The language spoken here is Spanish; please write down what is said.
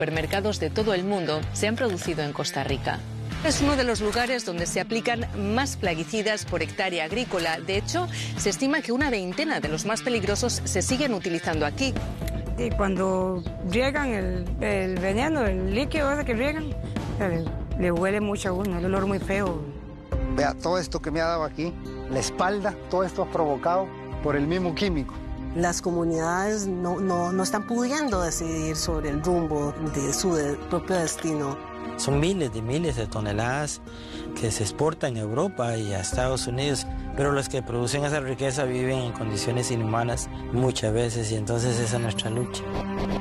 Supermercados de todo el mundo se han producido en Costa Rica. Es uno de los lugares donde se aplican más plaguicidas por hectárea agrícola. De hecho, se estima que una veintena de los más peligrosos se siguen utilizando aquí. Y cuando riegan el veneno, el líquido ese que riegan, le huele mucho a uno, el olor muy feo. Vea, todo esto que me ha dado aquí, la espalda, todo esto es provocado por el mismo químico. Las comunidades no están pudiendo decidir sobre el rumbo de su propio destino. Son miles de toneladas que se exportan a Europa y a Estados Unidos, pero los que producen esa riqueza viven en condiciones inhumanas muchas veces y entonces esa es nuestra lucha.